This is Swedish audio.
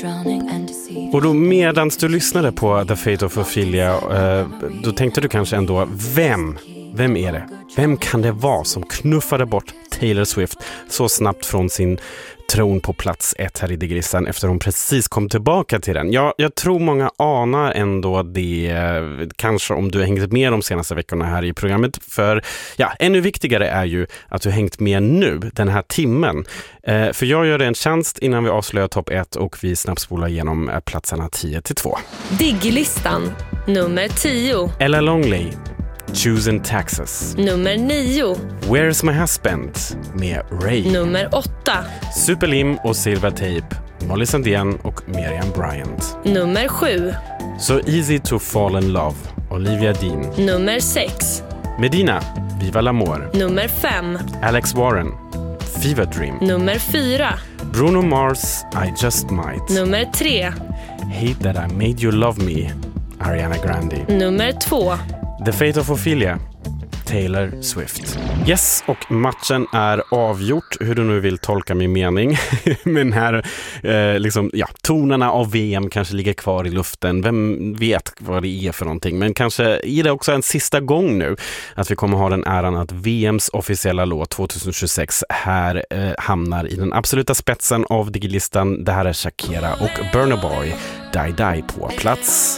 Och då medans du lyssnade på The Fate of Ophelia, då tänkte du kanske ändå, vem är det? Vem kan det vara som knuffade bort Taylor Swift så snabbt från sin tron på plats 1 här i Digglistan efter hon precis kom tillbaka till den? Ja, jag tror många anar ändå det, kanske om du har hängt med de senaste veckorna här i programmet. För ja, ännu viktigare är ju att du har hängt med nu, den här timmen. För jag gör det en tjänst innan vi avslöjar topp 1 och vi snabbspolar igenom platserna 10-2. Digglistan, nummer 10. Ella Longley, Choosing Taxes. Nummer 9. Where's My Husband med Ray. Nummer 8. Superlim och Silver Tape, Molly Sandén och Miriam Bryant. Nummer 7. So Easy to Fall in Love, Olivia Dean. Nummer 6. Medina, Viva l'Amor. Nummer 5. Alex Warren, Fever Dream. Nummer 4. Bruno Mars, I Just Might. Nummer 3. Hate That I Made You Love Me, Ariana Grande. Nummer 2. The Fate of Ophelia, Taylor Swift. Yes, och matchen är avgjort, hur du nu vill tolka min mening. Men här, tonerna av VM kanske ligger kvar i luften. Vem vet vad det är för någonting. Men kanske är det också en sista gång nu att vi kommer ha den äran att VMs officiella låt 2026 här hamnar i den absoluta spetsen av Digglistan. Det här är Shakira och Burna Boy, Die Die på plats